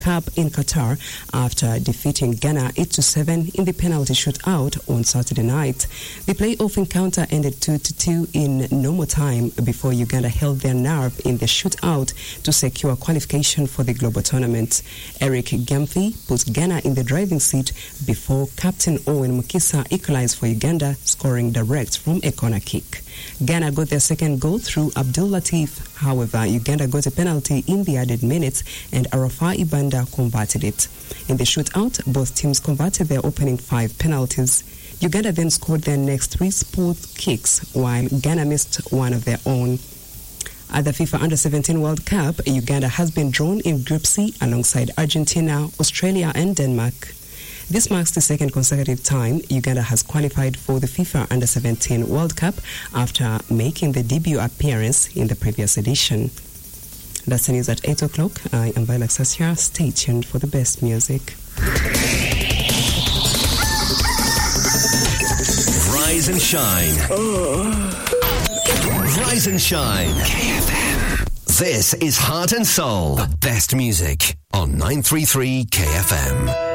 Cup in Qatar after defeating Ghana 8-7 in the penalty shootout on Saturday night. The playoff encounter ended 2-2 in normal time before Uganda held their nerve in the shootout to secure qualification for the global tournament. Eric Gemfi put Ghana in the driving seat before Captain Owen Mukisa equalized for Uganda, scoring direct from a corner kick. Ghana got their second goal through Abdul Latif. However, Uganda got a penalty in the added minutes and Arafa Ibanda converted it. In the shootout, both teams converted their opening 5 penalties. Uganda then scored their next 3 sport kicks, while Ghana missed one of their own. At the FIFA Under-17 World Cup, Uganda has been drawn in Group C alongside Argentina, Australia and Denmark. This marks the second consecutive time Uganda has qualified for the FIFA Under-17 World Cup after making the debut appearance in the previous edition. That's the news at 8 o'clock. I am Violet Sassia. Stay tuned for the best music. Rise and shine. Rise and shine. KFM. This is Heart and Soul. The best music on 933 KFM.